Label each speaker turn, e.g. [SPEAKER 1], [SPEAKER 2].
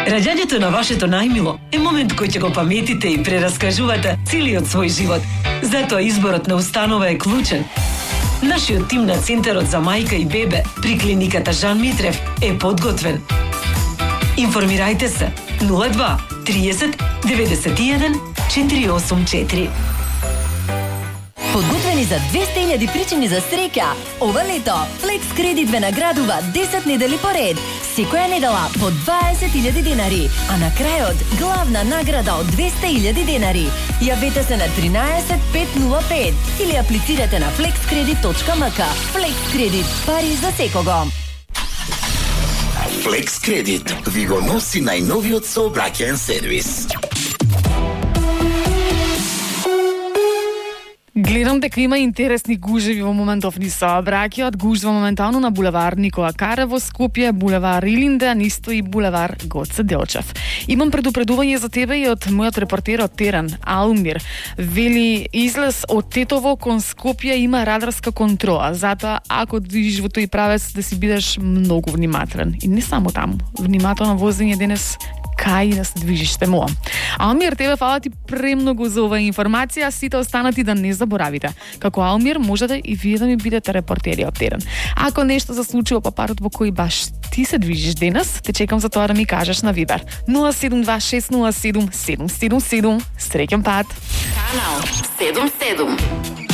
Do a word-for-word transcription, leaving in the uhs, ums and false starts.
[SPEAKER 1] Раѓањето на вашето најмило е момент кој ќе го паметите и прераскажувате целиот свој живот. Затоа изборот на установа е клучен. Нашиот тим на Центарот за мајка и бебе при клиниката Жан Митрев е подготвен. Информирајте се нула два тридесет деветдесет и еден четири осум четири.
[SPEAKER 2] Подготвени за двесте илјади причини за среќа. Ова лето Flex Credit ве наградува десет недели поред. Секоја недела по дваесет илјади денари, а на крајот главна награда од двесте илјади денари. Јавете се на тринаесет пет нула пет или аплицирате на flex credit точка m k. Flex Credit, пари за секого.
[SPEAKER 3] Flex Credit ви го носи најновиот сообраќаен сервис.
[SPEAKER 4] Гледам дека има интересни гужеви во моментов ни сообраќајот. Гужва моментално на булевар Никола Каре во Скопје, булевар Илинде, а нисто и булевар Гоце Делчев. Имам предупредување за тебе и од мојот репортер од терен, Алмир. Вели, излез од Тетово кон Скопје има радарска контрола, затоа ако движиш во тој правец да си бидеш многу внимателен. И не само таму. Внимателно возење денес кај да се движиш те моа. Алмир, тебе фала ти премногу за оваа информација, сите останати да не заборавите. Како Алмир, можете и вие да ми бидете репортери од терен. Ако нешто се случува по парот во кој баш ти се движиш денес, те чекам за тоа да ми кажеш на Вибер. нула седум два шест нула седум седум седум седум. Среќен пат.
[SPEAKER 2] Канал седум седум.